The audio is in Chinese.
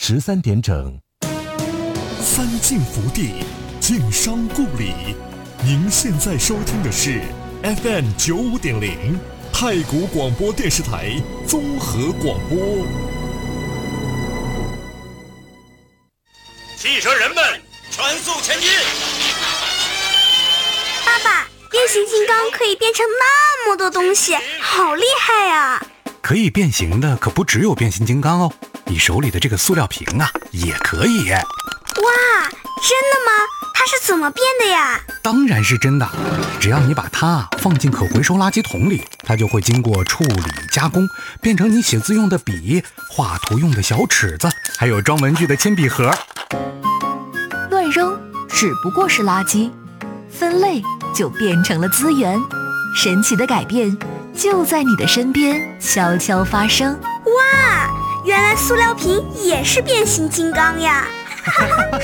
13点整。 三晋福地，晋商故里。您现在收听的是 FM 95.0太谷广播电视台综合广播。 汽车人们，全速前进！ 爸爸，变形金刚可以变成那么多东西，好厉害啊！ 可以变形的可不只有变形金刚哦，你手里的这个塑料瓶啊，也可以。 哇，真的吗？它是怎么变的呀？ 当然是真的，只要你把它放进可回收垃圾桶里，它就会经过处理加工，变成你写字用的笔、画图用的小尺子，还有装文具的铅笔盒。 乱扔只不过是垃圾，分类就变成了资源。神奇的改变就在你的身边悄悄发生。 哇，原来塑料瓶也是变形金刚呀！